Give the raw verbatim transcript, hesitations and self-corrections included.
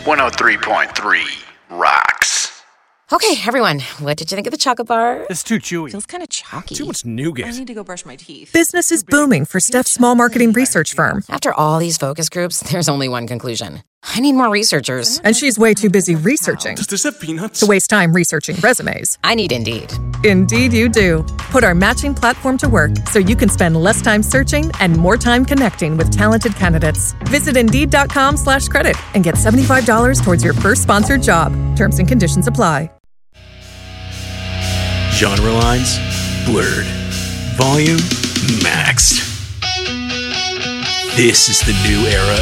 one oh three point three rocks. Okay, everyone, what did you think of the chocolate bar? It's too chewy. Feels kind of chalky. Too much nougat. I need to go brush my teeth. Business is booming for Steph's small marketing research firm. After all these focus groups, there's only one conclusion. I need more researchers. And she's way too busy researching Does this have peanuts? to waste time researching resumes. I need Indeed. Indeed you do. Put our matching platform to work so you can spend less time searching and more time connecting with talented candidates. Visit Indeed.com slash credit and get seventy-five dollars towards your first sponsored job. Terms and conditions apply. Genre lines blurred. Volume maxed. This is the new era